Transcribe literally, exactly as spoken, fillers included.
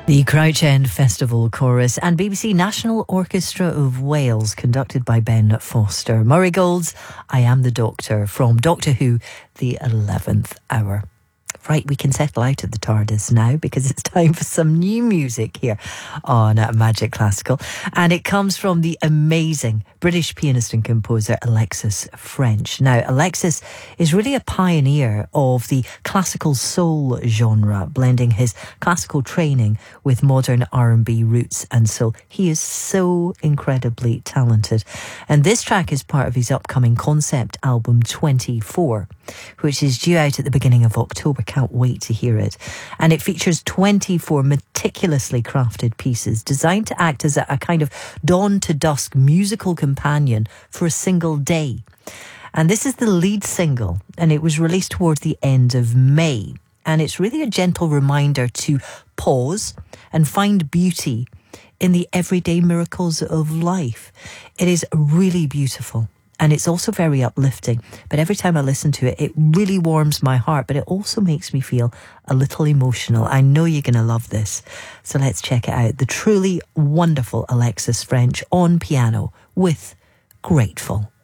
The Crouch End Festival Chorus and B B C National Orchestra of Wales, conducted by Ben Foster. Murray Gold's I Am the Doctor from Doctor Who, the eleventh hour. Right, we can settle out of the TARDIS now because it's time for some new music here on uh, Magic Classical. And it comes from the amazing British pianist and composer Alexis Ffrench. Now, Alexis is really a pioneer of the classical soul genre, blending his classical training with modern R and B roots and soul. He is so incredibly talented. And this track is part of his upcoming concept album twenty-four, which is due out at the beginning of October. Can't wait to hear it. And it features twenty-four meticulously crafted pieces designed to act as a, a kind of dawn to dusk musical companion for a single day. And this is the lead single, and it was released towards the end of May. And it's really a gentle reminder to pause and find beauty in the everyday miracles of life. It is really beautiful. And it's also very uplifting. But every time I listen to it, it really warms my heart. But it also makes me feel a little emotional. I know you're going to love this. So let's check it out. The truly wonderful Alexis Ffrench on piano with Grateful.